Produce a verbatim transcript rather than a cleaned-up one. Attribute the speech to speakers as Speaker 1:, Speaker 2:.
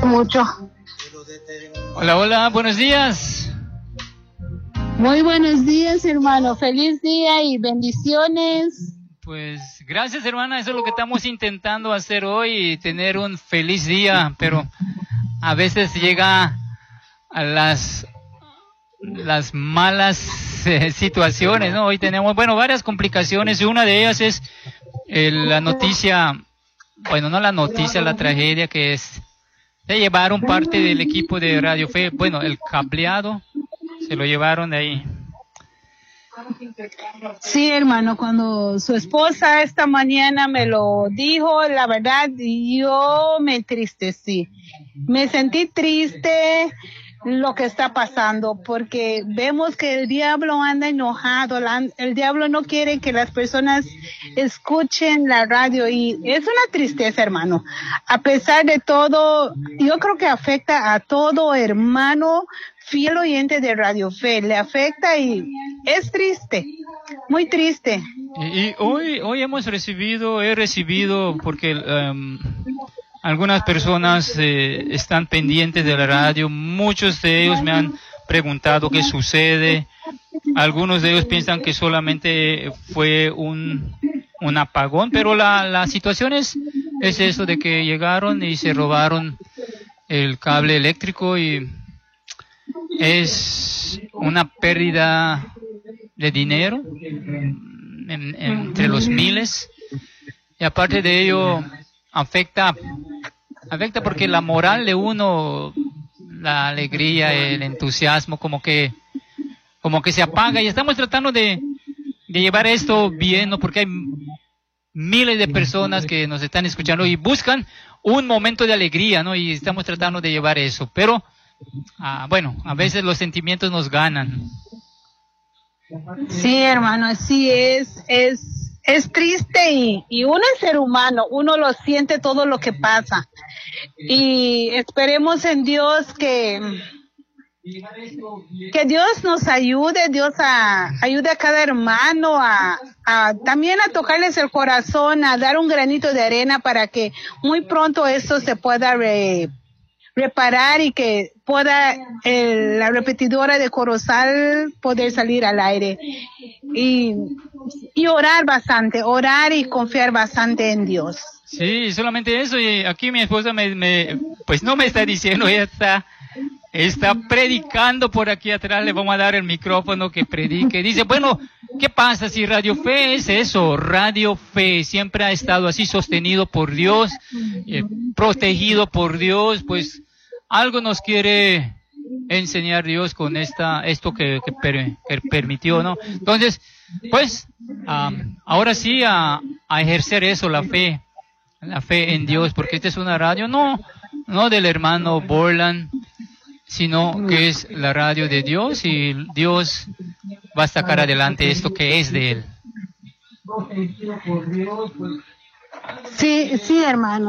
Speaker 1: Mucho.
Speaker 2: Hola, hola, buenos días.
Speaker 1: Muy buenos días, hermano. Feliz día y bendiciones.
Speaker 2: Pues gracias, hermana. Eso es lo que estamos intentando hacer hoy, tener un feliz día, pero a veces llega a las las malas eh, situaciones, ¿no? Hoy tenemos, bueno, varias complicaciones y una de ellas es eh, la noticia, bueno, no la noticia, la tragedia que es de llevaron parte del equipo de Radio Fe, bueno, el cableado, se lo llevaron de ahí.
Speaker 1: Sí, hermano, cuando su esposa esta mañana me lo dijo, la verdad, yo me entristecí. Me sentí triste lo que está pasando, porque vemos que el diablo anda enojado, la, el diablo no quiere que las personas escuchen la radio y es una tristeza, hermano. A pesar de todo, yo creo que afecta a todo hermano fiel oyente de Radio Fe, le afecta y es triste, muy triste.
Speaker 2: Y, y hoy, hoy hemos recibido, he recibido, porque um, algunas personas eh, están pendientes de la radio, muchos de ellos me han preguntado qué sucede, algunos de ellos piensan que solamente fue un, un apagón, pero la, la situación es, es eso de que llegaron y se robaron el cable eléctrico y es una pérdida de dinero en, en, entre los miles y aparte de ello afecta afecta porque la moral de uno, la alegría, el entusiasmo como que como que se apaga y estamos tratando de, de llevar esto bien, ¿no? Porque hay miles de personas que nos están escuchando y buscan un momento de alegría, ¿no? Y estamos tratando de llevar eso, pero ah, bueno, a veces los sentimientos nos ganan.
Speaker 1: Sí, hermano, así es, es, es triste y, y uno es ser humano, uno lo siente todo lo que pasa y esperemos en Dios que, que Dios nos ayude, Dios a, ayude a cada hermano a, a también a tocarles el corazón, a dar un granito de arena para que muy pronto esto se pueda re, reparar y que pueda el, la repetidora de Corozal poder salir al aire y, y orar bastante, orar y confiar bastante en Dios.
Speaker 2: Sí, solamente eso. Y aquí mi esposa me, me pues no me está diciendo, ella está está predicando por aquí atrás, le vamos a dar el micrófono que predique. Dice, bueno, ¿qué pasa si Radio Fe es eso? Radio Fe siempre ha estado así sostenido por Dios, eh, protegido por Dios, pues algo nos quiere enseñar Dios con esta esto que, que, per, que permitió, ¿no? Entonces, pues, um, ahora sí a, a ejercer eso, la fe, la fe en Dios, porque esta es una radio, no, no del hermano Borland, sino que es la radio de Dios y Dios va a sacar adelante esto que es de Él.
Speaker 1: Sí, sí, hermano.